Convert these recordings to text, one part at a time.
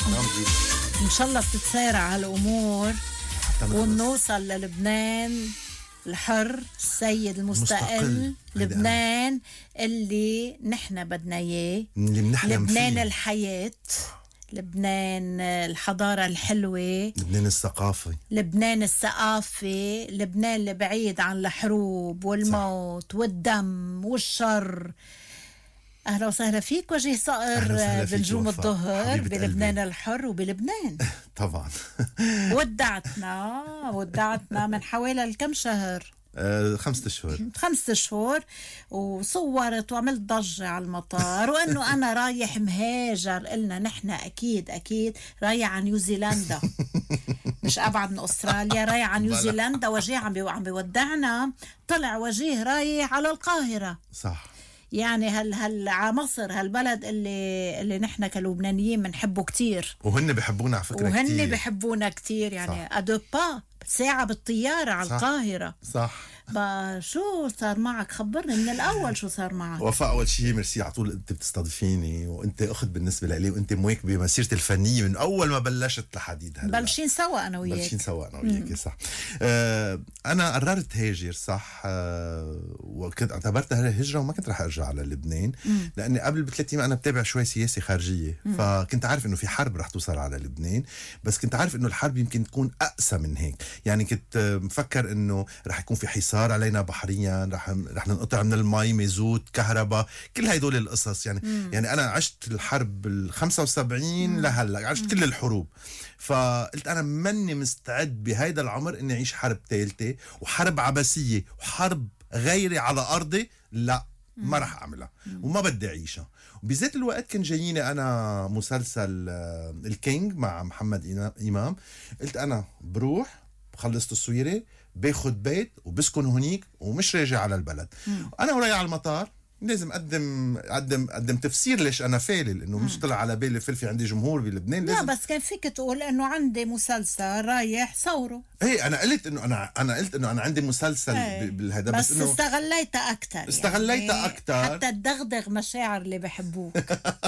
إن شاء الله بتتسارع هالأمور ونوصل للبنان الحر السيد المستقل. لبنان اللي نحن بدنا إياه، لبنان فيه. الحياة، لبنان الحضارة الحلوة، لبنان الثقافي، لبنان الثقافي، لبنان اللي بعيد عن الحروب والموت صح. والدم والشر. أهلا وسهلا فيك وجيه صقر بنجوم الظهر بلبنان الحر وبلبنان. طبعا. ودعتنا من حوالي كم شهر؟ 5 أشهر. 5 أشهر، وصورت وعملت ضجة على المطار وأنه أنا رايح مهاجر. قلنا نحن أكيد رايح عن نيوزيلندا مش أبعد من أستراليا، رايح عن نيوزيلندا. وجيه عم بيودعنا، طلع وجيه رايح على القاهرة. صح. يعني على مصر، هالبلد اللي نحن كلبنانيين بنحبه كتير، وهن بيحبونا على فكرة كتير، وهن بيحبونا كتير. يعني أدوبا ساعة بالطيارة على القاهرة. صح. شو صار معك؟ خبرني من الأول شو صار معك. وفاء، أول شيء ميرسي على طول أنت بتستضيفيني، وأنت أخت بالنسبة لي، وأنت مواكبة مسيرتي الفنية من أول ما بلشت لحديد هلا. بلشين سوا أنا وياك. صح. أنا قررت هاجر صح. وكنت اعتبرتها هجرة وما كنت رح أرجع على لبنان، لأني قبل ب3 أيام أنا بتابع شوي سياسة خارجية. فكنت عارف إنه في حرب رح توصل على لبنان، بس كنت عارف إنه الحرب يمكن تكون أقسى من هيك. يعني كنت مفكر إنه رح يكون في حصار علينا بحريا، رح ننقطع من المي، مازوت، كهرباء، كل هيدول القصص. يعني أنا عشت الحرب 75 لهلا، عشت كل الحروب. فقلت أنا مني مستعد بهيدا العمر إني أعيش حرب ثالثة وحرب عباسية وحرب غيري على أرضي. لا، ما رح أعملها وما بدي أعيشها. وبذات الوقت كان جاييني أنا مسلسل الكينج مع محمد إمام. قلت أنا بروح بخلص تصويري، باخد بيت وبسكن هنيك ومش راجع على البلد. أنا ورايا على المطار لازم أقدم تفسير ليش أنا فالي، لأنه مش طلع على بالي في عندي جمهور بلبنان. لا بس كان فيك تقول إنه عندي مسلسل رايح صوره. إيه، أنا قلت إنه أنا عندي مسلسل بالهذا، بس إنه استغليتها أكتر. أكتر حتى تدغدغ مشاعر اللي بحبوك.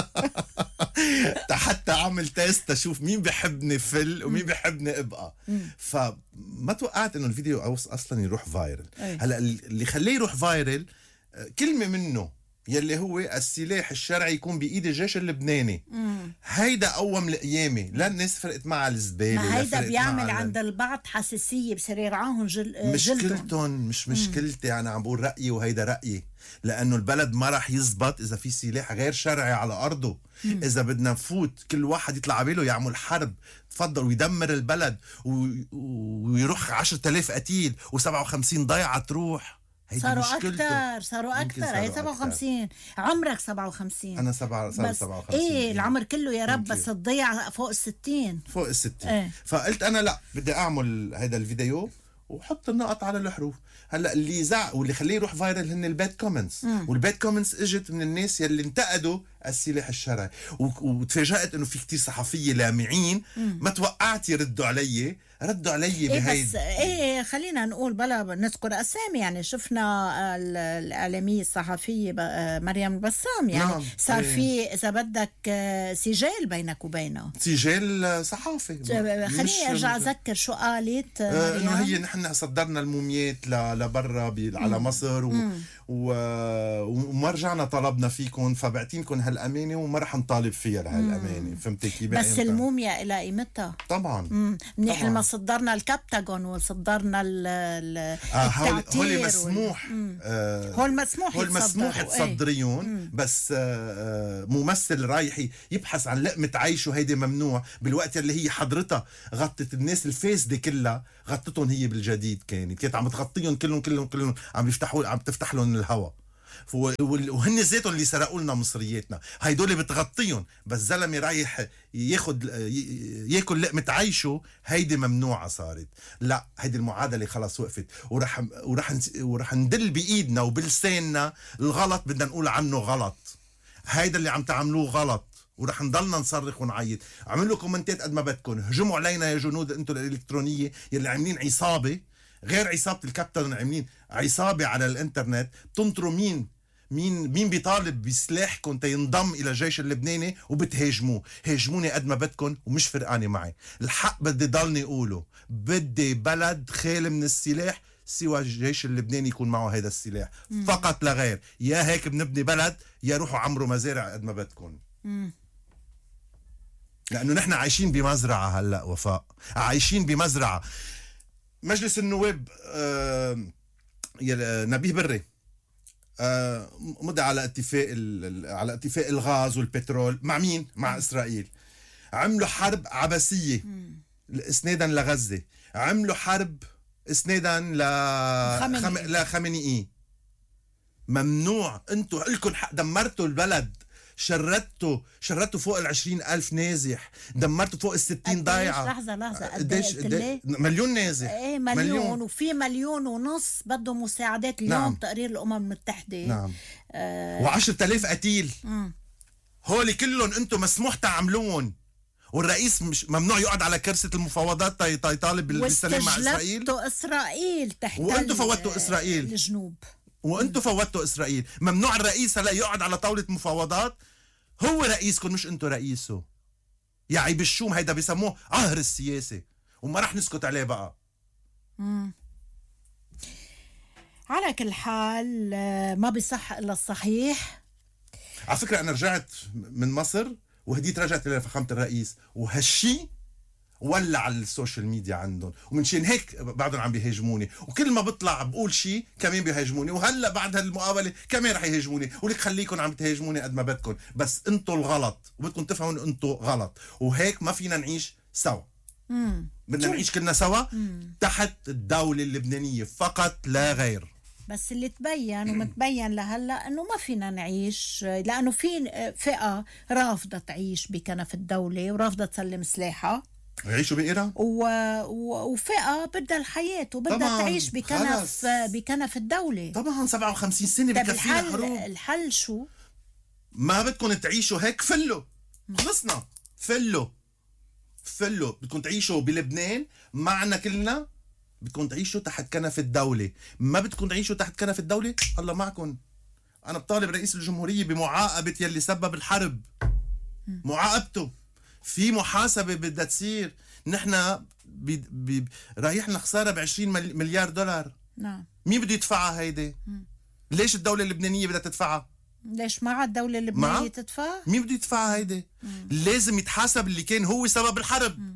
حتى أعمل تيست أشوف مين بحبني فل ومين بحبني أبقى. فما توقعت إنه الفيديو أصلا يروح فايرل. هلا اللي خليه يروح فايرل كلمة منه يلي هو السلاح الشرعي يكون بإيد الجيش اللبناني. هيدا قوم القيامة. لا الناس فرقت معها الزبالة، هيدا بيعمل عند البعض حساسية بصير يرعاهم مشكلتهم مش مشكلتي. أنا عم بقول رأيي وهيدا رأيي، لأنه البلد ما رح يزبط إذا في سلاح غير شرعي على أرضه. إذا بدنا نفوت كل واحد يطلع عباله يعمل حرب تفضل ويدمر البلد ويروح 10,000 قتيل و57 ضيعة تروح. صاروا أكتر. هي 57. عمرك 57. أنا 57. إيه العمر كله يا رب، بس تضيع فوق 60. فقلت أنا لا، بدي أعمل هذا الفيديو وحط النقط على الحروف. هلا اللي زعق واللي خليه يروح فايرل هن الباد كومنتس، والباد كومنتس اجت من الناس يلي انتقدوا السلاح الشرعي. وتفاجأت انه في كتير صحفية لامعين ما توقعت يردوا علي بهيد. بس خلينا نقول بلا نذكر اسامي. يعني شفنا الاعلاميه الصحفيه مريم البسام. يعني صار في اذا بدك سجال بينك وبينه، سجال صحافي. خليني ارجع اذكر شو قالت انه هي نحن صدرنا الموميات لبرا على مصر وما رجعنا طلبنا فيكم، فبعتينكم هالامانه وما رح نطالب فيها لهالامانه. فهمتي كيف؟ بس الموميا الى قيمتها طبعا. منيح لما صدرنا الكبتاجون وصدرنا التعتير. هول مسموح هول مسموح تصدريون. بس ممثل رايح يبحث عن لقمة عيشه هيدي ممنوع، بالوقت اللي هي حضرتها غطت الناس الفاسدة كلها، غطتهم هي بالجديد. كانت عم تغطيهم كلهم عم تفتح لهم الهوا. وهن ذاتهم اللي سرقوا لنا مصرياتنا، هيدول بتغطيهم. بس زلمه رايح ياكل لقمة عيشه، هيدي ممنوعه صارت. لا، هيدي المعادله خلاص وقفت، ورح ندل بايدنا وبلساننا الغلط بدنا نقول عنه غلط. هيدا اللي عم تعملوه غلط، ورح نضلنا نصرخ ونعيط. عملوا كومنتات قد ما بدكم، هجموا علينا يا جنود انتم الالكترونيه يلي عاملين عصابه غير عصابة الكابتن، عاملين عصابة على الانترنت بتنطروا مين مين بيطالب بسلاحكم تينضم الى الجيش اللبناني وبتهاجموه؟ هاجموني قد ما بدكم ومش فرقانه معي. الحق بدي ضلني اقوله، بدي بلد خالي من السلاح سوى الجيش اللبناني يكون معه هذا السلاح فقط لا غير. يا هيك بنبني بلد، يا روحوا عمروا مزارع قد ما بدكم. لانه نحن عايشين بمزرعه هلا وفاء، عايشين بمزرعه. مجلس النواب نبيه بري مضى على اتفاق الغاز والبترول مع مين؟ مع اسرائيل. عملوا حرب عبثيه اسنادا لغزه، عملوا حرب اسنادا لخامنئي. ممنوع. انتوا لكم حق، دمرتوا البلد، شردتوا فوق 20,000 نازح، دمرتوا فوق 60 ضايعة. لحظة قديش مليون نازح. ايه مليون وفي 1.5 مليون بدهم مساعدات اليوم. نعم. تقرير الأمم المتحدة. نعم. و10,000 قتيل. هولي كلهم انتم مسموح تعملوهم، والرئيس مش ممنوع يقعد على كرسي المفاوضات يطالب بالسلام مع اسرائيل. اسرائيل تحت وانتم فوتوا اسرائيل الجنوب، وانتم فوتوا اسرائيل. ممنوع الرئيس هلا يقعد على طاولة مفاوضات. هو رئيسكم مش انتم رئيسه. يا عيب الشوم، هيدا بيسموه قهر السياسي، وما رح نسكت عليه بقى. على كل حال ما بيصح الا الصحيح. على فكرة انا رجعت من مصر وهديت رجعت لفخامة الرئيس، وهالشي ولع على السوشيال ميديا عندهم، ومنشان هيك بعدهم عم بيهاجموني، وكل ما بطلع بقول شيء كمان بيهاجموني، وهلا بعد هالمقابله كمان رح يهاجموني. ولك خليكم عم تهاجموني قد ما بدكم، بس انتوا الغلط، وبدكم تفهموا انه انتوا غلط، وهيك ما فينا نعيش سوا. بدنا نعيش كلنا سوا تحت الدولة اللبنانية فقط لا غير. بس اللي تبين ومتبين لهلا انه ما فينا نعيش، لانه في فئة رافضة تعيش بكنف الدولة ورافضة تسلم سلاحها يعيشوا بإيران، وفئة بدها الحياة وبدها تعيش بكنف الدولة. طبعا 57 سنة بكفينا حروب. الحل شو؟ ما بدكم تعيشوا هيك؟ فلوا، خلصنا. فلوا بدكم تعيشوا بلبنان معنا كلنا، بدكم تعيشوا تحت كنف الدولة. ما بدكم تعيشوا تحت كنف الدولة، الله معكم. أنا بطالب رئيس الجمهورية بمعاقبة يلي سبب الحرب، معاقبته. في محاسبة بدها تصير. نحن رايحنا خسارة ب20 مليار دولار. نعم. مين بده يدفعها هيدي؟ ليش الدولة اللبنانية بدها تدفعها؟ ليش مع الدولة اللبنانية تدفع؟ مين بده يدفعها هيدي؟ لازم يتحاسب اللي كان هو سبب الحرب.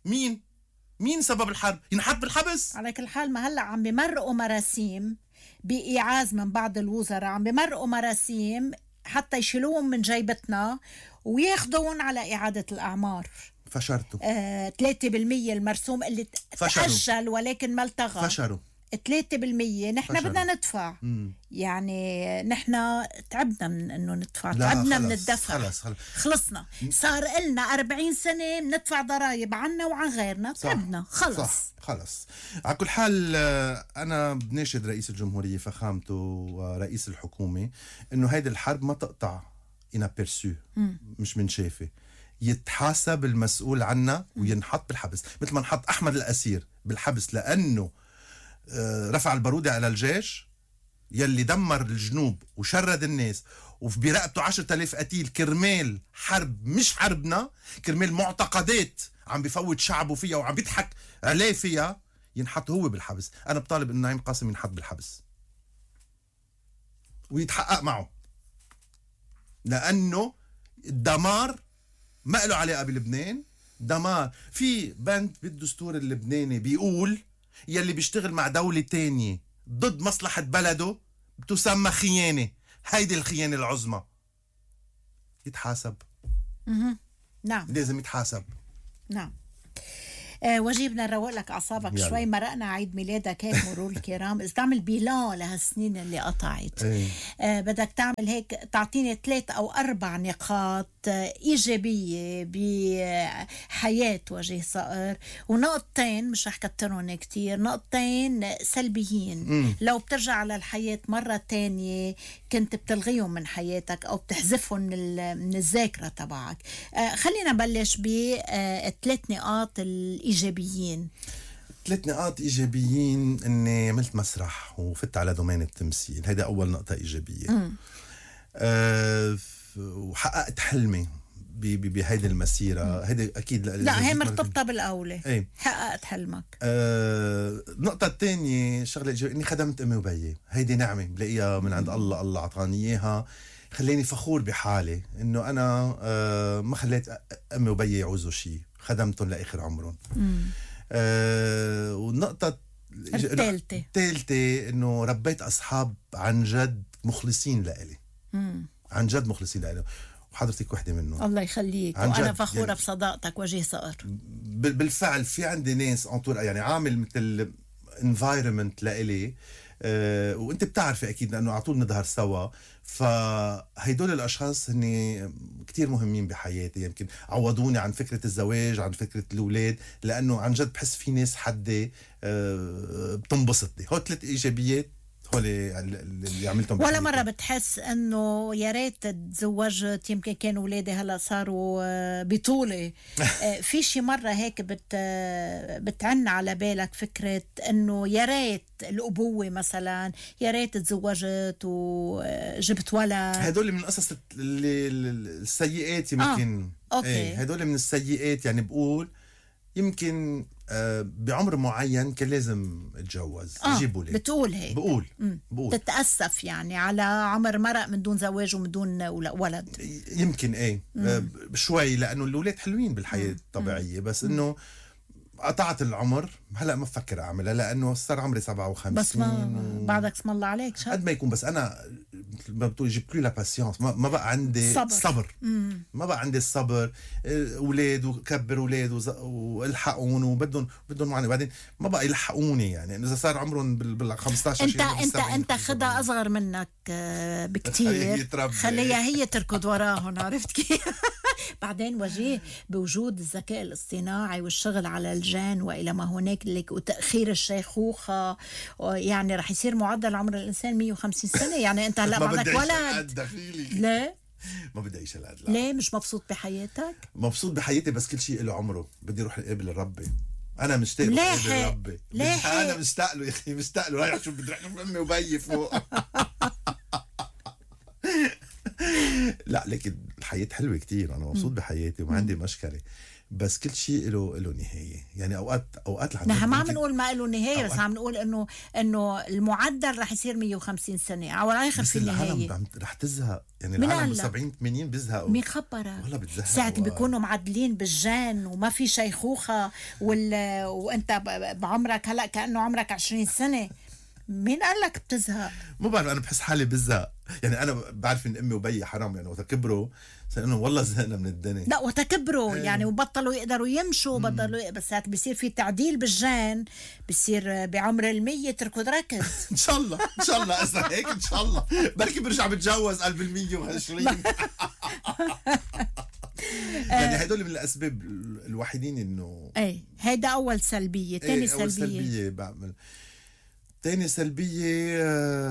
مين سبب الحرب؟ ينحط بالحبس. على كل حال ما هلأ عم بمرقوا مراسيم بإيعاز من بعض الوزراء، عم بمرقوا مراسيم حتى يشيلوهم من جيبتنا وياخدون على إعادة الأعمار. فشرتوا 3% المرسوم اللي تأجل ولكن ما التغى. فشروا 3%. نحن بدنا ندفع. يعني نحن تعبنا من انه ندفع، تعبنا من الدفع. خلصنا. صار لنا 40 سنة ندفع ضرائب عنا وعن غيرنا. تعبنا خلص. على كل حال أنا بناشد رئيس الجمهورية فخامته ورئيس الحكومة إنه هيدي الحرب ما تقطع inaperçu، مش من شافة. يتحاسب المسؤول عنا وينحط بالحبس، مثل ما نحط أحمد الأسير بالحبس لأنه رفع البارودة على الجيش يلي دمر الجنوب وشرد الناس، وفي برقبته 10,000 قتيل كرمال حرب مش حربنا، كرمال معتقدات عم بفوت شعبه فيها وعم بيضحك عليه فيها. ينحط هو بالحبس. أنا بطالب إنه نعيم قاسم ينحط بالحبس ويتحقق معه، لأنه الدمار ما له علاقة بلبنان. دمار. في بند بالدستور اللبناني بيقول يلي بيشتغل مع دولة تانية ضد مصلحة بلده بتسمى خيانة. هيدي الخيانة العظمى. يتحاسب. نعم، لازم يتحاسب. نعم. وجيبنا نروق لك أعصابك شوي. مرقنا عيد ميلادك هيك مرور الكرام. إذا تعمل بيلان لهالسنين اللي قطعت، بدك تعمل هيك، تعطيني 3 أو 4 نقاط إيجابية بحياة وجيه صقر، ونقطتين مش رح كترهم كتير، نقطتين سلبيين لو بترجع على الحياة مرة تانية كنت بتلغيهم من حياتك أو بتحذفهم من الذاكرة تبعك. خلينا نبلش ب3 نقاط إيجابيين. 3 نقاط إيجابيين إني عملت مسرح وفت على دومين التمثيل. هيدا أول نقطة إيجابية. وحققت حلمي بهيدي المسيرة. هيدي أكيد لا هي مرتبطة بالأولى. ايه حققت حلمك. النقطة الثانية شغلة إني خدمت أمي وبيي. هيدي نعمة بلاقيها من عند الله. الله عطاني إياها، خليني فخور بحالي إنه أنا ما خليت أمي وبيي يعوزوا شيء، خدمتهم لآخر عمرهم. والنقطة الثالثة إنه ربيت أصحاب عن جد مخلصين لإلي. عن جد مخلصين لإلي، وحضرتك وحدة منه. الله يخليك، وأنا فخورة يعني بصداقتك وجه صقر. بالفعل في عندي ناس يعني عامل مثل environment لإلي. وانت بتعرفي اكيد لانه على طول نظهر سوا. فهيدول الاشخاص هني كتير مهمين بحياتي. يمكن عوضوني عن فكرة الزواج، عن فكرة الاولاد، لانه عن جد بحس في ناس حدي بتنبسطني. هو 3 ايجابيات هول اللي عملتهم. ولا مرة بتحس انه يا ريت تزوجت، يمكن كانوا اولادي هلا صاروا بطولة؟ في شي مرة هيك بتعن على بالك فكرة انه يا ريت الابوة مثلا، يا ريت تزوجت وجبت ولد؟ هدول من قصص السيئات يمكن. اوكي هدول من السيئات. يعني بقول يمكن بعمر معين كان لازم اتجوز يجيبوا لي. بتقول هيك؟ بقول تتأسف يعني على عمر مرق من دون زواج ومن دون ولد. يمكن شوي، لانه الاولاد حلوين بالحياة الطبيعية، بس انه قطعت العمر. هلا ما بفكر اعملها لانه صار عمري 57 بس ما بعدك اسم الله عليك شاب قد ما يكون. بس انا ما بتقول جبت لي لا باسيونس، ما بقى عندي صبر. ما بقى عندي الصبر. اولاد وكبر اولاد والحقون وبدهم يعني بعدين ما بقى يلحقوني. يعني اذا صار عمرهم بال 15 انت خدها اصغر منك بكتير، خليها هي تركض وراهم. عرفت كيف؟ بعدين وجيه بوجود الذكاء الاصطناعي والشغل على الجان والى ما هناك لك، وتاخير الشيخوخه، يعني رح يصير معدل عمر الانسان 150 سنه. يعني انت هلا بعدك ولد. لا ما بدي اعيش هالقد. ليه مش مبسوط بحياتك؟ مبسوط بحياتي، بس كل شيء له عمره. بدي اروح اقابل ربي. انا مشتاق اقابل ربي. انا مشتاق له يا اخي، مشتاق له. رايح شوف، بدي اروح اشوف امي وبيي فوق. لا لكن الحياة حلوة كتير. أنا مبسوط بحياتي وما عندي مشكلة، بس كل شيء له نهاية. يعني أوقات نحن ما عم نقول ما له نهاية، بس عم نقول إنه المعدل رح يصير 150 سنة على الآخر في النهاية. العالم رح تزهق. يعني العالم 70-80 بيزهقوا. مين خبرك؟ ولا بتزهق ساعة بيكونوا معدلين بالجان وما في شيخوخة وأنت بعمرك هلأ كأنه عمرك 20 سنة. مين قال لك بتزهق؟ مو بعرف، انا بحس حالي بزهق. يعني انا بعرف ان امي وبيي حرام، يعني وقت كبروا انه والله زهقنا من الدنيا. لا وقت كبروا يعني وبطلوا يقدروا يمشوا، بس هات بيصير في تعديل بالجان، بيصير بعمر 100 تركض ركض. ان شاء الله ان شاء الله اذا هيك ان شاء الله بركي برجع بتجوز قلب 120. يعني هدول من الاسباب الوحيدين انه هيدا اول سلبيه. ثاني سلبيه بعمل تاني سلبية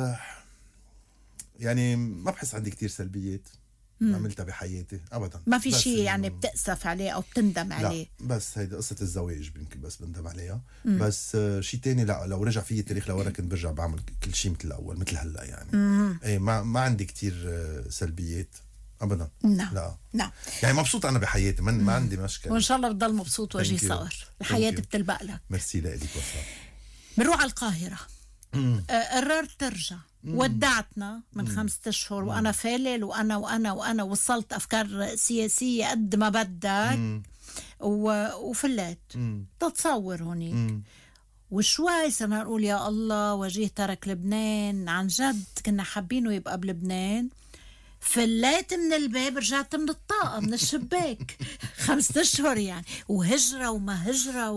يعني ما بحس عندي كتير سلبيات عملتها بحياتي أبدا. ما في شيء يعني بتأسف عليه أو بتندم عليه؟ لا بس هيدا قصة الزواج يمكن بس بندم عليها. بس شيء تاني لا، لو رجع فيه التاريخ لورا كنت برجع بعمل كل شيء مثل الأول مثل هلا. يعني ما عندي كتير سلبيات أبدا. لا يعني مبسوط أنا بحياتي، ما عندي مشكلة، وإن شاء الله بتضل مبسوط وجهي صقر. الحياة بتلبق لك. ميرسي لك وفاء. بنروح على القاهرة. قررت ترجع. ودعتنا من 5 أشهر وأنا فالل وأنا وصلت أفكار سياسية قد ما بدك وفلت. تتصور هونيك وشوي صرنا نقول يا الله وجيه ترك لبنان. عن جد كنا حابينه يبقى بلبنان. فليت من الباب، رجعت من الطاقة من الشباك. 5 أشهر يعني، وهجرة وما هجرة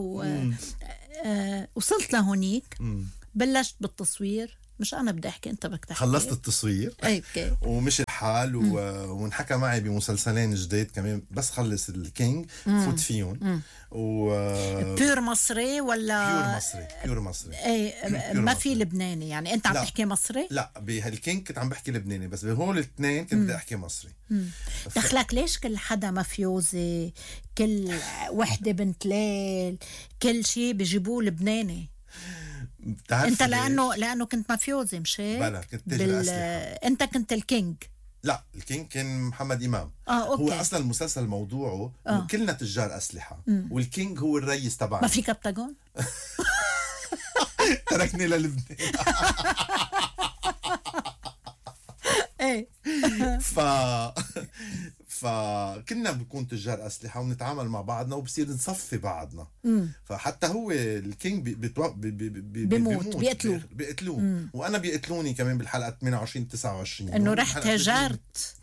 وصلت لهونيك. بلشت بالتصوير. مش أنا بدي أحكي، أنت بدك تحكي. خلصت التصوير ومش الحال ونحكى معي بمسلسلين جديد كمان، بس خلص الكينج فوت فيهم. بيور مصري ولا بيور مصري؟ ما في لبناني يعني. أنت عم تحكي مصري؟ لا بهالكينج كنت عم بحكي لبناني، بس بهول الاثنين كنت بدي أحكي مصري. دخلك ليش كل حدا مافيوزي، كل وحدة بنت ليل، كل شيء بيجيبوه لبناني؟ انت لانه كنت مافيوزي مش هيك؟ بلا كنت تاجر اسلحه. انت كنت الكينج. لا الكينج كان محمد إمام. أوكي. هو أصلا المسلسل موضوعه كلنا تجار أسلحة، والكينج هو الرئيس تبعنا. ما في كبتاجون؟ تركني للبنان. ايه. فكنا بنكون تجار أسلحة ونتعامل مع بعضنا وبصير نصفي بعضنا. فحتى هو الكينج بيموت، بيقتلوه وأنا بيقتلوني كمان بالحلقة 28 29 إنه رحت هجرت.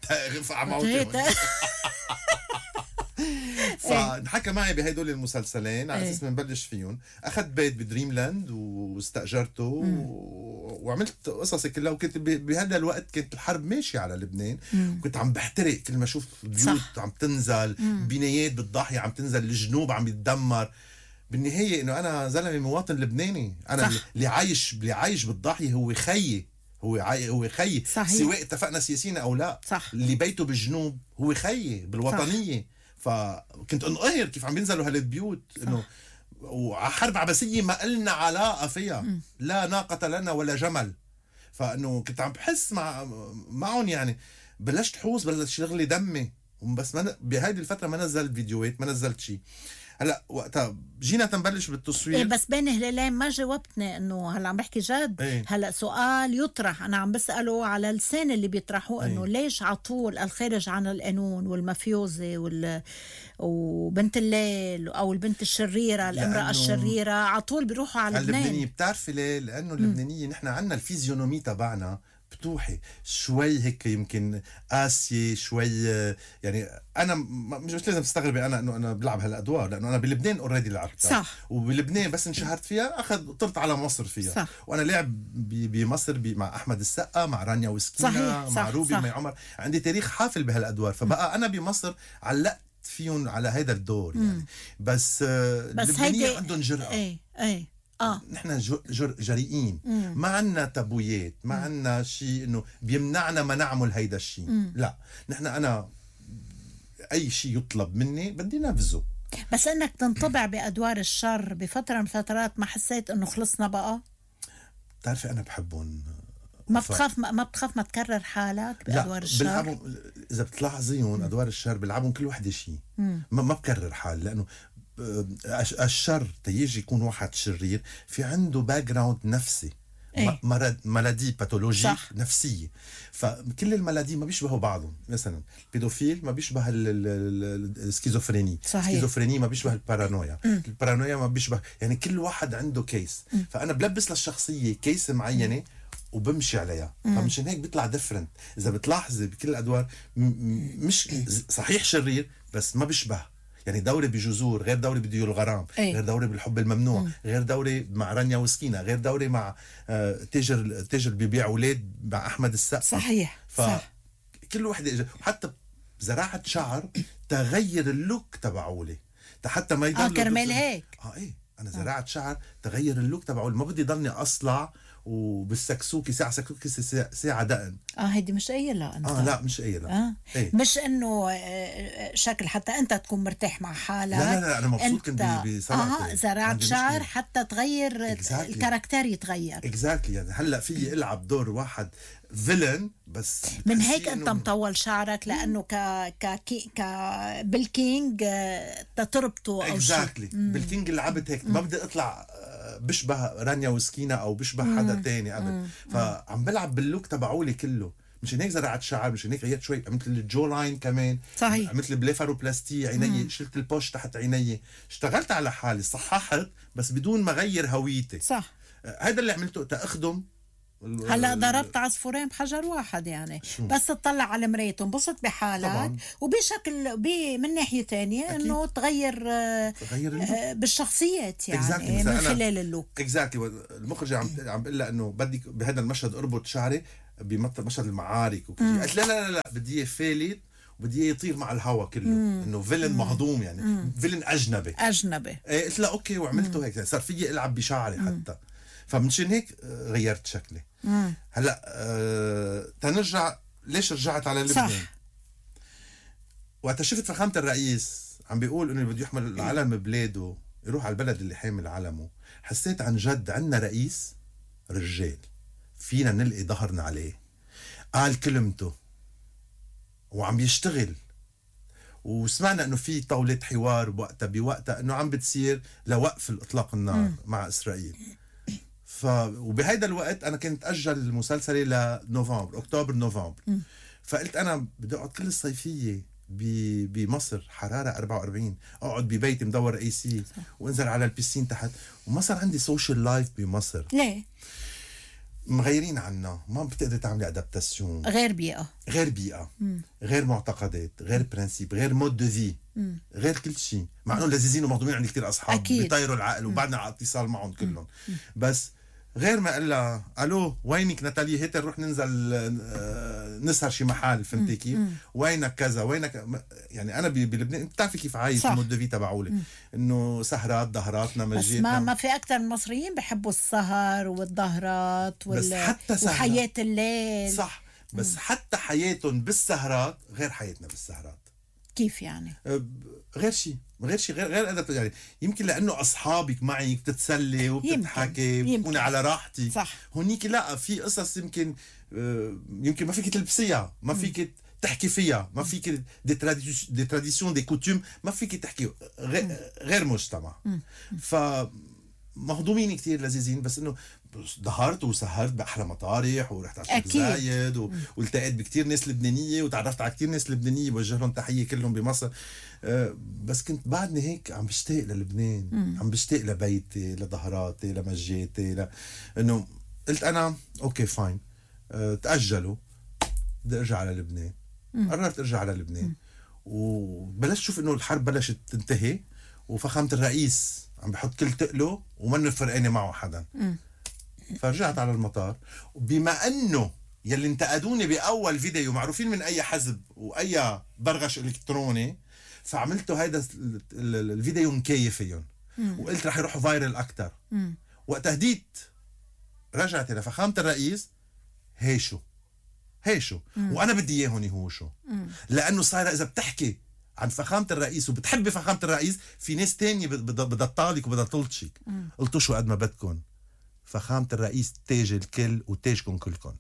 فانحكى معي بهدول المسلسلين على اساس بنبلش فيهم. اخذت بيت بدريم لاند واستاجرته وعملت قصصي كلها. وكنت بهذا الوقت كانت الحرب ماشيه على لبنان. كنت عم بحترق كل ما اشوف بيوت عم تنزل، بنايات بالضاحيه عم تنزل، الجنوب عم يتدمر. بالنهايه انه انا زلمه مواطن لبناني، انا اللي عايش بالضاحيه هو خيي، هو خيي، سواء اتفقنا سياسيين او لا. اللي بيته بالجنوب هو خيي بالوطنيه. فكنت انقهر كيف عم بينزلوا هالبيوت، انه وحرب عباسيه ما قلنا علاقه فيها، لا ناقه لنا ولا جمل. فانه كنت عم بحس معهم يعني. بلشت حوس، بلشت يغلي دمي. بس بهيدي الفتره ما نزلت فيديوهات، ما نزلت شيء. هلا وقتها جينا تنبلش بالتصوير. إيه بس بين هلالين ما جاوبتني، انه هلا عم بحكي جد. إيه؟ هلا سؤال يطرح، انا عم بساله على لسان اللي بيطرحوه. انه ليش على طول الخارج عن القانون والمافيوزي وبنت الليل او البنت الشريره، الامراه الشريره، على طول بيروحوا على لبنان. اللبنانيه بتعرفي ليه؟ لانه اللبنانيه نحن عندنا الفيزيونومي تبعنا بتوحي شوي هيك، يمكن قاسية شوي. يعني أنا مش لازم تستغربي أنا إنه أنا بلعب هالأدوار، لأنه أنا بلبنان أوريدي لعبتها. وبلبنان بس انشهرت فيها طرت على مصر فيها. وأنا لعب بمصر مع أحمد السقا، مع رانيا وسكينة، مع روبي، مع عمر. عندي تاريخ حافل بهالأدوار. فبقى أنا بمصر علقت فيهم على هيدا الدور يعني. بس اللبنانية عندهم جرأة. نحن جريئين، ما عنا تابويات، ما عنا شيء انه بيمنعنا ما نعمل هيدا الشيء. لا نحن انا اي شيء يطلب مني بدي نفذه. بس انك تنطبع بادوار الشر بفتره من فترات، ما حسيت انه خلصنا بقى؟ بتعرفي انا بحبهم. ما بتخاف ما تكرر حالك بادوار الشر؟ بلعبهم. اذا بتلاحظيهم ادوار الشر بلعبهم كل وحده شيء. ما بكرر حال، لانه الشر تيجي يكون واحد شرير في عنده باك جراوند نفسي. ملادي باثولوجيك نفسية. فكل الملادي ما بيشبهوا بعضهم. مثلا البيدوفيل ما بيشبه السكيزوفريني، السكيزوفريني ما بيشبه البارانويا، البارانويا ما بيشبه، يعني كل واحد عنده كيس. فأنا بلبس للشخصية كيس معينة وبمشي عليها. فمشان هيك بيطلع ديفرنت. إذا بتلاحظي بكل الأدوار مش صحيح شرير بس ما بيشبه. يعني دوري بجذور غير دوري بديو الغرام، غير دوري بالحب الممنوع، غير دوري مع رانيا وسكينة، غير دوري مع تاجر بيبيع اولاد مع احمد السقا. صحيح. كل وحده وحتى زراعه شعر تغير اللوك تبعولي حتى ما يضل كرمال هيك. انا زراعه شعر تغير اللوك تبعولي. ما بدي ضلني اصلع وبالسكسوكي ساعة سكسوكي ساعة دقن. هيدي مش قايلة انت. لا مش قايلة. مش انه شكل حتى انت تكون مرتاح مع حالك. لا انا مبسوط كنت بصراحة. زراعة شعر حتى تغير الكاركتر يتغير. يعني هلا في العب دور واحد فيلن بس من هيك انت مطول شعرك، لانه بالكينج تتربطه او شيء. بالكينج لعبت هيك. ما بدي اطلع بشبه رانيا وسكينة او بشبه حدا تاني ابدا. فعم بلعب باللوك تبعولي كله. مشان هيك زرعت شعر، مشان هيك غيرت شوي، عملت الجو لاين كمان. صحيح. عملت البليفاروبلاستي عيني، شلت البوش تحت عيني، اشتغلت على حالي، صححت بس بدون ما غير هويتي. صح. هذا اللي عملته تأخدم. هلا ضربت عصفورين بحجر واحد يعني. بس تطلع على المراية تنبسط بحالك طبعاً. وبشكل من ناحية تانية انه تغير بالشخصيات يعني من خلال اللوك. المخرج عم بقول لها انه بدي بهذا المشهد اربط شعري بمشهد المعارك وكذا. قلت لا بدي فالت وبدي يطير مع الهواء كله. انه فيلن مهضوم يعني. فيلن اجنبي. قلت لا اوكي وعملته هيك. صار فيي العب بشعري حتى. فمنشان هيك غيرت شكلي. هلا تنرجع ليش رجعت على لبنان. وقت شفت فخامة الرئيس عم بيقول انه بده يحمل العلم ببلاده، يروح على البلد اللي حامل علمه، حسيت عن جد عنا رئيس رجال فينا نلقي ظهرنا عليه. قال كلمته وعم بيشتغل. وسمعنا انه في طاولة حوار بوقتها انه عم بتصير لوقف الاطلاق النار مع اسرائيل. وبهيدا الوقت انا كنت اجل المسلسل لنوفمبر، اكتوبر نوفمبر. فقلت انا بدي اقعد كل الصيفيه بمصر، حراره 44، اقعد ببيتي مدور اي سي وانزل على البيسين تحت، وما صار عندي سوشيال لايف بمصر. ليه؟ مغيرين عنا، ما بتقدر تعملي ادابتاسيون، غير بيئه، غير معتقدات، غير برانسيب، غير مود دو في، غير كل شيء. مع انه لذيذين ومخدومين، عندي كثير اصحاب بيطيروا العقل وبعدنا على اتصال معهم كلهم. بس غير ما قال لها الو وينك ناتالي هيتر، نروح ننزل نسهر شي محل، فهمتي كيف؟ وينك كذا، وينك يعني انا بلبنان انت بتعرفي كيف عايش المود دو في تبعولي، انه سهرات ظهراتنا مجيتنا. بس ما في اكثر من المصريين بحبوا السهر والظهرات بس حتى وحياة الليل. صح، بس حتى حياتهم بالسهرات غير حياتنا بالسهرات. كيف يعني؟ غير شيء غير أدب يعني. يمكن لأنه أصحابك معك بتتسلي وبتضحكي بتكوني علي راحتي. صح. هونيك لا، في قصص يمكن ما فيك تلبسيها، ما فيك تحكي فيها، ما فيك دي تراديسيون دي كوتوم ما فيك تحكي، غير مجتمع. فمهضومين كتير لذيذين. بس انه ظهرت وسهرت باحلى مطارح ورحت على الشيخ زايد والتقيت بكتير ناس لبنانيه وتعرفت على كتير ناس لبنانيه، بوجه لهم تحيه كلهم بمصر. بس كنت بعدني هيك عم بشتاق للبنان، عم بشتاق لبيتي، لظهراتي، لمجيتي، انه قلت انا اوكي فاين، تاجلوا، بدي ارجع على لبنان. قررت ارجع على لبنان وبلشت شوف انه الحرب بلشت تنتهي وفخامه الرئيس عم بحط كل تقله ومنه فرقانه معه حدا. فرجعت على المطار، وبما انه يلي انتقدوني باول فيديو معروفين من اي حزب واي برغش الكتروني، فعملته هيدا الفيديو مكيف فيهم وقلت رح يروحوا فايرل اكثر. وقت هديت رجعت لفخامه الرئيس، هيشو وانا بدي اياهم يهوشوا، لانه صايره اذا بتحكي عن فخامه الرئيس وبتحبي فخامه الرئيس، في ناس تانية بدها تطالك وبدها تلطشك. قلتوا شو قد ما بدكم، فخامة الرئيس تاج الكل وتاجكم كلكم.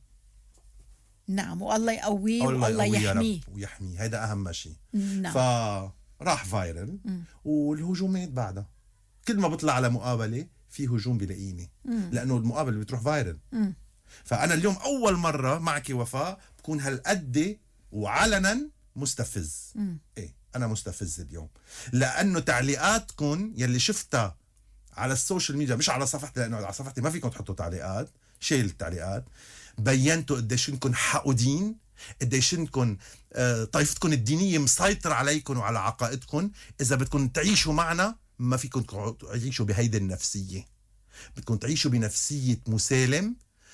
نعم، والله يقويه والله يحميه ويحميه، هيدا أهم شيء. نعم. فراح فايرل والهجومات بعدها، كل ما بطلع على مقابلة في هجوم بلاقيني، لأنه المقابلة بتروح فايرل. فأنا اليوم أول مرة معك وفاء بكون هالقد وعلنا مستفز. إيه، أنا مستفز اليوم، لأنه تعليقاتكم يلي شفتها على السوشيال ميديا، مش على صفحتي، لانه على صفحتي ما فيكم تحطوا تعليقات، شيل التعليقات. بينتوا قديش انكم حقودين، قديش انكم طائفتكم الدينيه مسيطر عليكم وعلى عقائدكم. اذا بدكم تعيشوا معنا ما فيكم تعيشوا بهيدي النفسيه، بدكم تعيشوا بنفسيه مسالم،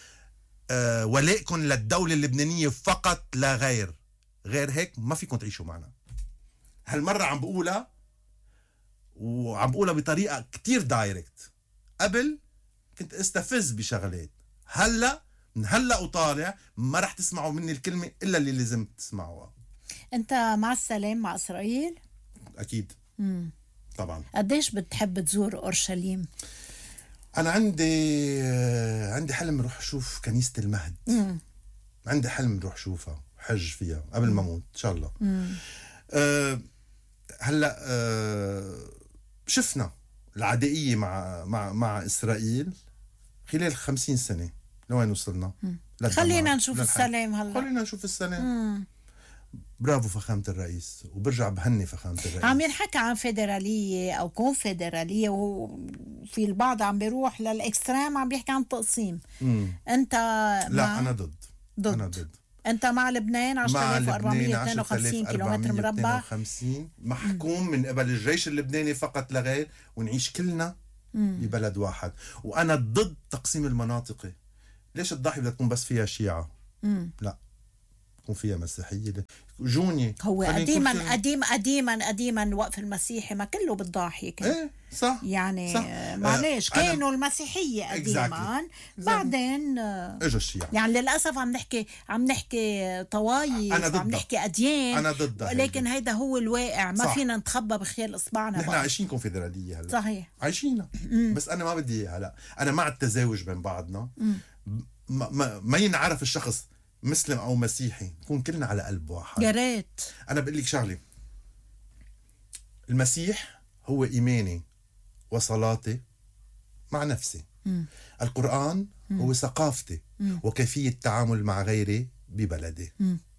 ولائكم للدوله اللبنانيه فقط لا غير. غير هيك ما فيكم تعيشوا معنا. هالمره عم بقولها، وعم بقولها بطريقة كتير دايركت. قبل كنت استفز بشغلات، هلأ وطالع ما رح تسمعوا مني الكلمة إلا اللي لازم تسمعوها. أنت مع السلام مع إسرائيل؟ أكيد. طبعا. قديش بتحب تزور أورشليم؟ أنا عندي حلم روح أشوف كنيسة المهد. عندي حلم روح أشوفها، حج فيها قبل ما أموت إن شاء الله. هلأ شفنا العدائية مع إسرائيل خلال 50 سنة لوين وصلنا. خلينا نشوف السلام هلا، خلينا نشوف السلام. برافو فخامة الرئيس، وبرجع بهني فخامة الرئيس. عم ينحكى عن فيدرالية أو كونفدرالية، وفي البعض عم بيروح للإكستريم عم بيحكي عن تقسيم. أنت لا، أنا ضد. أنا ضد. أنت مع لبنان 10,452 كيلومتر مربع، محكوم من قبل الجيش اللبناني فقط لا غير، ونعيش كلنا ببلد واحد. وأنا ضد تقسيم المناطق. ليش الضاحية بدها تكون بس فيها شيعة؟ لا، تكون فيها مسيحية. جوني هو قديما الوقف المسيحي ما كله بالضاحية كان. ايه صح يعني صح. معلش كانوا المسيحية قديما بعدين اجوا الشيعة. يعني للأسف عم نحكي طوايف، عم نحكي أديان. أنا ضد، لكن هيدا هو الواقع، ما فينا نتخبى بخيال إصبعنا. نحن عايشين كونفدرالية هلا، صحيح عايشينها. بس أنا ما بدي إياها. لا، أنا مع التزاوج بين بعضنا. ما ينعرف الشخص مسلم او مسيحي نكون كلنا على قلب واحد. يا ريت. انا بقول لك شغله، المسيح هو ايماني وصلاتي مع نفسي. القرآن هو ثقافتي وكيفية التعامل مع غيري ببلدي.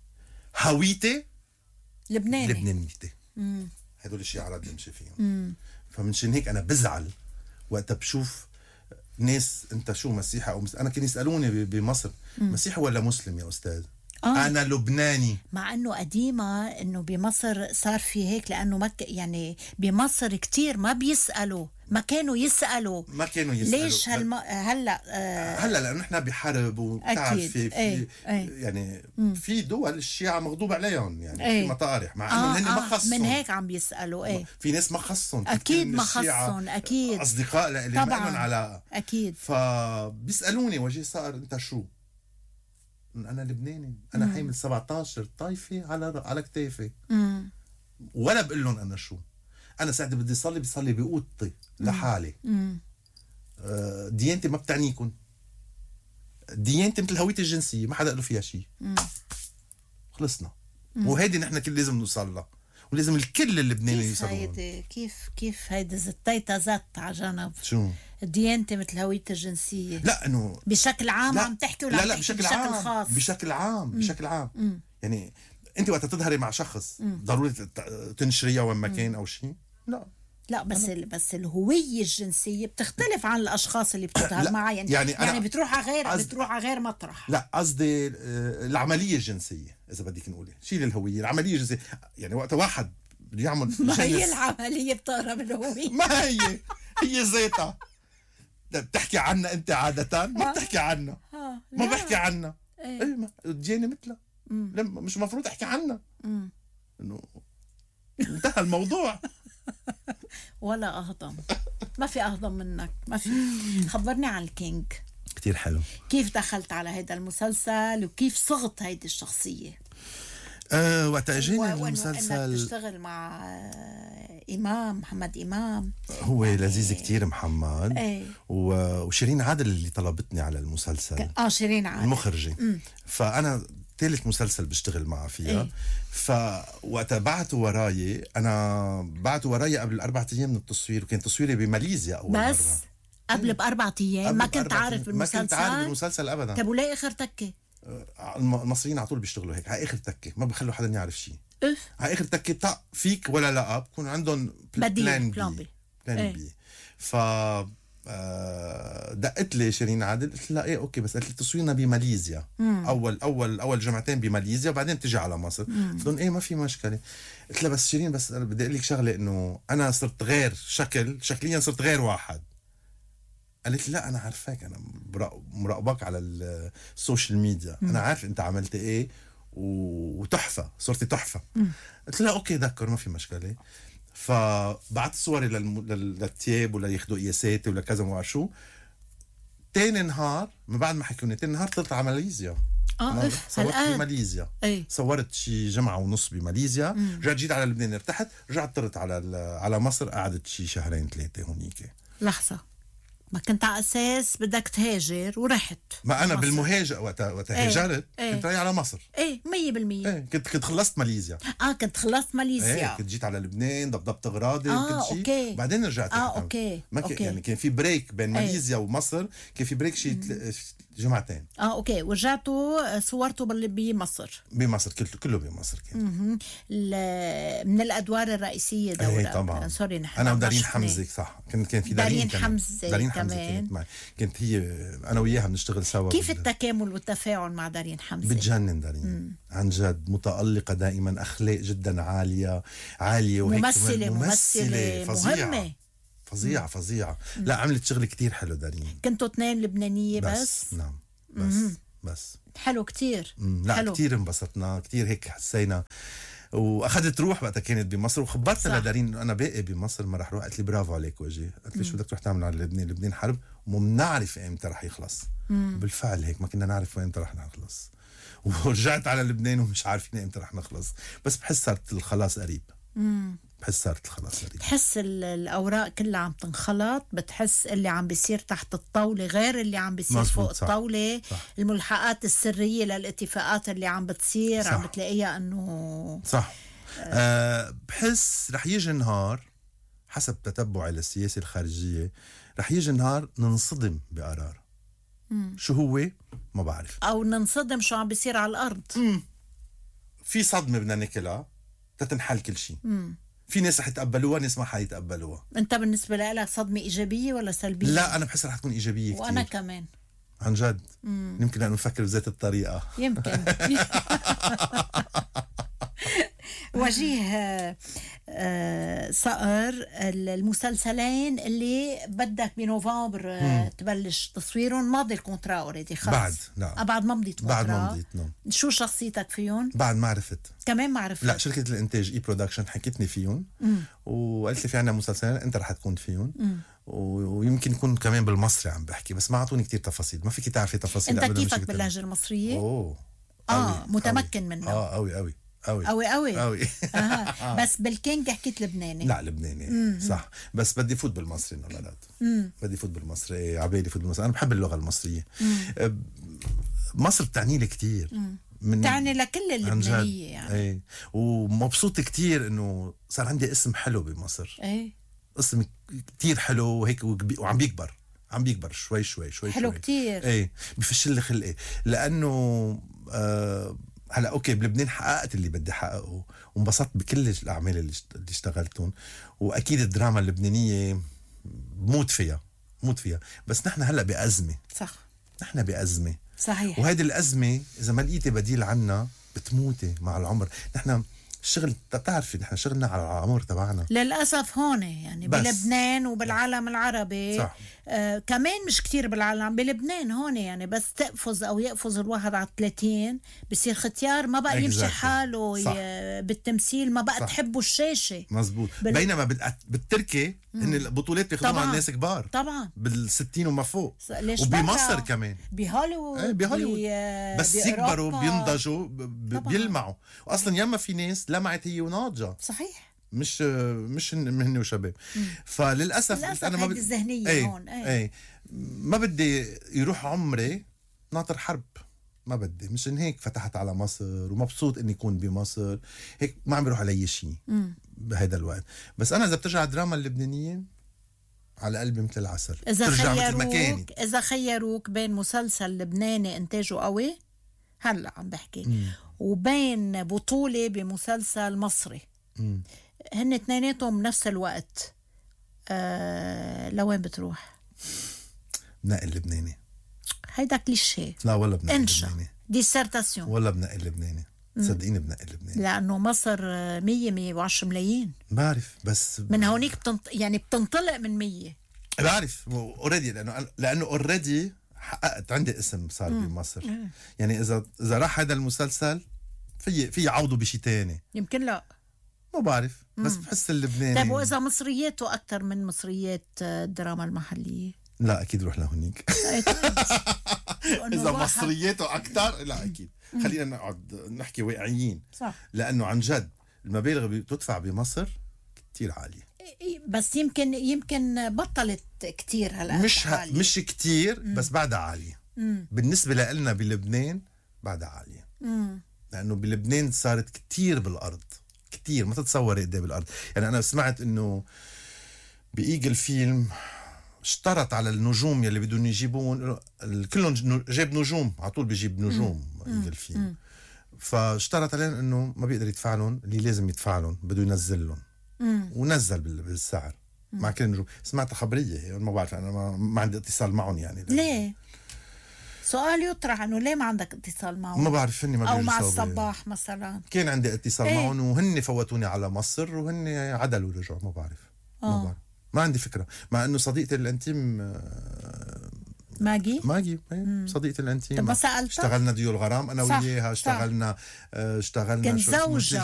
هويتي لبنانيتي. هدول الشعارات اللي بمشي فيهم. فمنشان هيك أنا بزعل وقت بشوف ناس أنت شو مسيحي أو أنا كانوا يسألوني بمصر مسيحي ولا مسلم يا أستاذ؟ أنا لبناني. مع أنه قديمة أنه بمصر صار في هيك، لأنه يعني بمصر كتير ما بيسألوا، ما كانوا يسألوا ليش هلا هلا لأنه نحن بحرب وبتعرف في يعني في دول الشيعة مغضوب عليهم يعني في مطارح، مع انه هن ما خصهم، من هيك عم بيسألوا. في ناس ما خصهم، اكيد ما خصهم، اكيد اصدقاء لإلي طبعا على اكيد. فبيسألوني وجه صار انت شو؟ انا لبناني، انا حامل 17 طايفة على كتافي. ولا بقول لهم انا شو، انا ساعتها بدي صلي بصلي بأوضتي لحالي. ديانتي ما بتعنيكم، ديانتي مثل هويتي الجنسية ما حدا له فيها شيء. خلصنا. وهيدي نحن كل لازم نوصل لها، ولازم الكل اللبناني يوصلوا. كيف هيدي زتيتا زت على جنب. شو؟ ديانتي مثل هويتي الجنسية. لا انه بشكل عام عم تحكي ولا لا بشكل خاص؟ بشكل عام. يعني انت وقت تظهري مع شخص ضروري تنشريها وين ما كان او شيء؟ لا بس الهوية الجنسية بتختلف عن الأشخاص اللي بتظهر معها، يعني بتروح على غير مطرح. لا قصدي العملية الجنسية، إذا بدك نقول شيل الهوية، العملية الجنسية. يعني وقت واحد بده يعمل ما هي العملية بتقرب الهوية. ما هي زيتها. بتحكي عنا أنت عادة؟ ما بتحكي عنا. ما بحكي عنا. إيه تجيني مثلها. لما مش مفروض أحكي عنا. إنه انتهى الموضوع. ولا أهضم، ما في أهضم منك، ما في. خبرني عن الكينج. كتير حلو. كيف دخلت على هيدا المسلسل وكيف صغت هيدي الشخصية؟ وقت اجاني المسلسل انك تشتغل مع محمد إمام. هو لذيذ كتير محمد. وشيرين عادل اللي طلبتني على المسلسل. شيرين عادل المخرجة. فأنا ثالث مسلسل بشتغل معها فيها. فوقت بعتوا وراي قبل 4 أيام من التصوير، وكان تصويري بماليزيا أول مرة. بس قبل ب4 أيام ما كنت عارف بالمسلسل؟ ما كنت عارف بالمسلسل أبدا. طب وليه آخر تكة؟ المصريين على طول بيشتغلوا هيك، على آخر تكة ما بخلوا حدا يعرف شيء. على آخر تكة طق فيك ولا لا، بكون عندهم بلان بي. ف دقت لي شيرين عادل، قلت لها ايه اوكي، بس قالت لي تصويرنا بماليزيا. اول جمعتين بماليزيا وبعدين بتجي على مصر. قلت لهم ايه ما في مشكله. قلت لها بس شيرين، بس بدي اقول لك شغله، انه انا صرت غير شكليا صرت غير واحد. قالت لي لا انا عارفاك، انا مراقبك على السوشيال ميديا، انا عارف انت عملت ايه وتحفه، صرتي تحفه. قلت لها اوكي دكر ما في مشكله. فبعت صوري للتياب ولا ياخدوا قياساتي ولا كذا ما شو. تاني نهار من بعد ما حكوني، تاني نهار طلعت على ماليزيا. صورت بماليزيا. صورت شي جمعة ونص بماليزيا. رجعت جيت على لبنان، ارتحت، رجعت طلعت على مصر، قعدت شي 2-3 هونيك. لحظة، ما كنت على أساس بدك تهاجر ورحت؟ ما أنا بالمهاجر وقت هاجرت كنت رايح على مصر. 100%. كنت خلصت ماليزيا. كنت خلصت ماليزيا. كنت جيت على لبنان، ضبطت أغراضي وكل شيء. أوكي. بعدين رجعت. أوكي. يعني كان في بريك بين ماليزيا ومصر، كان في بريك شيء جمعتين. اوكي. ورجعتوا صورتوا بمصر كله بمصر كان. من الادوار الرئيسيه دورة. طبعا. سوري نحن انا ودارين حمزه. صح، كان في دارين حمزه كانت معي. كانت هي انا وياها بنشتغل سوا. كيف التكامل والتفاعل مع دارين حمزه؟ بتجنن دارين. عن جد متألقة دائما، اخلاق جدا عاليه وهيك ممثله فظيعه فظيعة. لا عملت شغل كتير حلو دارين. كنتوا 2 لبنانية بس؟ نعم. بس حلو كتير. لا حلو. كتير انبسطنا، كتير هيك حسينا. واخذت روح وقتها كانت بمصر، وخبرت لدارين انه انا باقي بمصر ما رح روح. قالت لي برافو عليك وجهي. قالت لي شو بدك تروح تعمل على لبنان حرب وما بنعرف امتى رح يخلص. بالفعل هيك ما كنا نعرف امتى رح نخلص. ورجعت على لبنان ومش عارفين امتى رح نخلص، بس بحس صارت الخلاص قريب. بحس صارت خلاص هرية. بتحس الأوراق كلها عم تنخلط، بتحس اللي عم بيصير تحت الطاولة غير اللي عم بيصير فوق صح. الطاولة. صح. الملحقات السرية للاتفاقات اللي عم بتصير صح. عم بتلاقيها أنه صح. بحس رح يجي نهار حسب تتبعي للسياسة الخارجية، رح يجي نهار ننصدم بقرار. شو هو ما بعرف، أو ننصدم شو عم بيصير على الأرض. في صدمة بدنا ناكلها تتنحل كل شيء. في ناس رح يتقبلوها، ناس ما حيتقبلوها. أنت بالنسبة لك صدمة إيجابية ولا سلبية؟ لا أنا بحس رح تكون إيجابية كتير. وأنا كمان عن جد. يمكن أن نفكر بذات الطريقة. يمكن. وجيه صقر، المسلسلين اللي بدك بنوفمبر تبلش تصويرهم، ماضي الكونترا اوريدي خلص؟ بعد لا، بعد ما مضيت كونترا. بعد ما مضيت. نعم. شو شخصيتك فيهم؟ بعد ما عرفت كمان ما عرفت. لا، شركة الإنتاج إي برودكشن حكيتني فيهم وقالت لي في عنا مسلسلين أنت رح تكون فيهم، ويمكن يكون كمان بالمصري عم بحكي، بس ما أعطوني كتير تفاصيل، ما فيكي تعرفي تفاصيل. أنت كيفك باللهجة المصرية؟ أوه متمكن منها. قوي قوي قوي قوي قوي. بس بالكينج حكيت لبناني. لا لبناني صح، بس بدي فوت بالمصري نولاد. بدي فوت بالمصري، عبالي فوت بالمصري. انا بحب اللغه المصريه. مصر بتعني لي كثير، تعني لكل اللبنانيه يعني. ايه، ومبسوط كثير انه صار عندي اسم حلو بمصر. ايه، اسم كثير حلو وهيك وعم بيكبر، عم بيكبر شوي شوي شوي حلو شوي. كتير. ايه، بفشل لي خلقي لانه هلا اوكي بلبنان حققت اللي بدي حققه وانبسطت بكل الاعمال اللي اشتغلتهم، واكيد الدراما اللبنانيه بموت فيها، بس نحن هلا بأزمه. صح، نحن بأزمه صحيح. وهيدي الأزمه اذا ما لقيتي بديل عنها بتموتي مع العمر. نحن الشغل بتعرفي نحن شغلنا على العمر تبعنا للأسف هون يعني بلبنان وبالعالم العربي. صح. كمان مش كتير بالعالم، بلبنان هون يعني بس تقفز أو يقفز الواحد على 30 بصير ختيار، ما بقى يمشي حاله بالتمثيل، ما بقى تحبوا الشاشة. مزبوط. بينما بالتركي إن البطولات بياخدوها مع الناس كبار طبعا بال60 وما فوق، وبمصر كمان بهوليوود بس يكبروا بينضجوا بيلمعوا. واصلا ياما في ناس لمعت هي وناضجه. صحيح، مش هن وشباب. فللاسف انا ما بدي الذهنيه هون. اي ما بدي يروح عمري ناطر حرب، ما بدي. مشان هيك فتحت على مصر ومبسوط اني اكون بمصر. هيك ما عم بيروح علي شيء بهذا الوقت. بس انا اذا بترجع الدراما اللبنانيه على قلبي مثل العسل. اذا خيروك بين مسلسل لبناني انتاجه قوي هلا عم بحكي وبين بطولة بمسلسل مصري، هن اثنيناتهم بنفس الوقت، لوين بتروح؟ بنقي اللبناني. هيدا كليشيه. لا والله بنقي اللبناني. ديسرتاسيون. والله بنقي اللبناني، صدقيني بنقي اللبناني. لأنه مصر 110 ملايين. بعرف، بس من هونيك يعني بتنطلق من 100. بعرف اوريدي، لأنه اوريدي حققت عندي اسم صار بمصر. يعني اذا راح هذا المسلسل في عوضه بشي تاني. يمكن لا، ما بعرف، بس بحس اللبناني. طيب واذا مصرياته اكثر من مصريات الدراما المحليه؟ لا اكيد روح لهونيك. اذا مصرياته اكثر لا اكيد. خلينا نقعد نحكي واقعيين. صح. لانه عن جد المبالغ اللي بتدفع بمصر كتير عاليه. بس يمكن بطلت كتير هلا. مش كتير، بس بعدها عالية. بالنسبة لنا بلبنان بعدها عالية. لأنه بلبنان صارت كتير بالأرض، كتير ما تتصوري قد ايه بالأرض. يعني أنا سمعت إنه بإيجل فيلم اشترط على النجوم يلي بدهم يجيبون، كلهم جاب نجوم على طول، بيجيب نجوم إيجل فيلم. فاشترط عليهم إنه ما بيقدر يدفع لهم اللي لازم يدفع لهم، بده ينزل لهم. ونزل بالسعر مع كل النجوم. سمعت خبرية، ما بعرف، أنا ما عندي اتصال معهم. يعني ليه؟ سؤال يطرح انه ليه ما عندك اتصال معهم؟ ما بعرف، هني ما او مع الصباح مثلا. كان عندي اتصال معهم وهن فوتوني على مصر وهن عدلوا ورجعوا. ما بعرف. ما بعرف، ما عندي فكرة. مع انه صديقتي الانتيم ماجي صديقتي الانتيم ما سألتها؟ اشتغلنا ديول غرام انا وياها، اشتغلنا كنت زوجة